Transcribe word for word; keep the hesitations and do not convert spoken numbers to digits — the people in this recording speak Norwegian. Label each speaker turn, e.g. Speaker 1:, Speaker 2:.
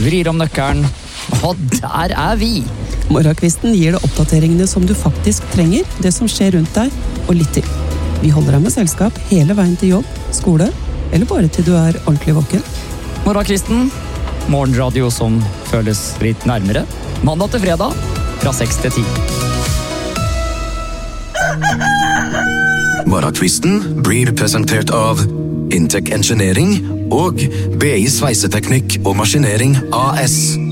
Speaker 1: vrir om nøkkelen, og der er vi!
Speaker 2: Morgenkvisten gir deg oppdateringene som du faktisk trenger, det som skjer rundt deg, og litt til. Vi holder deg med selskap hele veien til jobb, skole, eller bare til du er ordentlig våken.
Speaker 1: Morgenkvisten, morgenradio som føles litt nærmere. Mandag til fredag, fra seks til ti.
Speaker 3: Morgenkvisten blir presentert av Intec Engineering og B I Sveiseteknikk og Maskinering A S.